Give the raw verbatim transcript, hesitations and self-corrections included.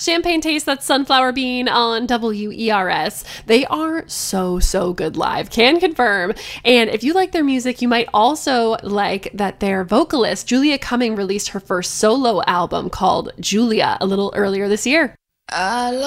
Champagne Taste, that's Sunflower Bean on W E R S. They are so, so good live. Can confirm. And if you like their music, you might also like that their vocalist, Julia Cumming, released her first solo album called Julia a little earlier this year. I